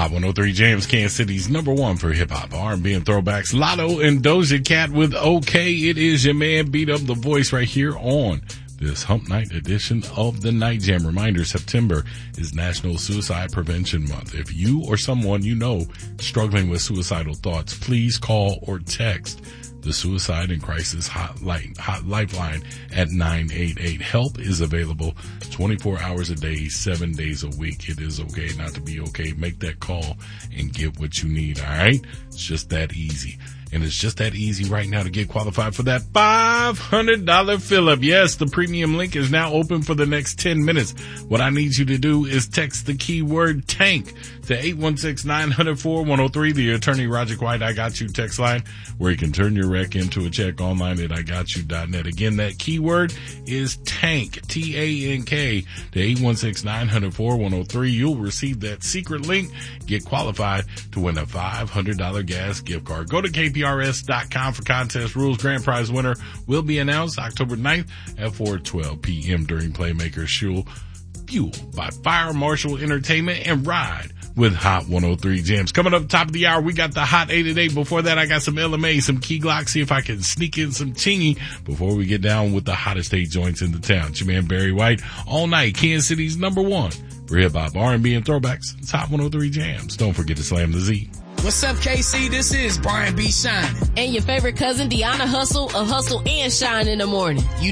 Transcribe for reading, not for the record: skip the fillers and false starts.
Hot 103 Jams, Kansas City's number one for hip hop, R&B, and throwbacks. Lotto and Doja Cat with OK. It is your man, Beat Up the Voice, right here on this Hump Night edition of the Night Jam. Reminder, September is National Suicide Prevention Month. If you or someone you know struggling with suicidal thoughts, please call or text the Suicide and Crisis Hot Lifeline at 988. Help is available 24 hours a day, 7 days a week. It is okay not to be okay. Make that call and get what you need, all right? It's just that easy. And it's just that easy right now to get qualified for that $500 fill-up. Yes, the premium link is now open for the next 10 minutes. What I need you to do is text the keyword TANK to 816-904-103, the attorney Roger White I Got You text line, where you can turn your rec into a check online at IGotYou.net. Again, that keyword is TANK, T-A-N-K, to 816-904-103. You'll receive that secret link. Get qualified to win a $500 gas gift card. Go to KPRS.com for contest rules. Grand prize winner will be announced October 9th at 4:12 p.m. during Playmaker Show, fueled by Fire Marshal Entertainment and Ride with Hot 103 Jams. Coming up top of the hour, we got the Hot 8 at 8. Before that, I got some LMA, some Key Glock, see if I can sneak in some Chingy before we get down with the hottest 8 joints in the town. It's your man Barry White, all night, Kansas City's number one for hip hop, R&B, and throwbacks. It's Hot 103 Jams. Don't forget to slam the Z. What's up, KC? This is Brian B. Shining. And your favorite cousin, Deanna Hustle of Hustle and Shine in the Morning. You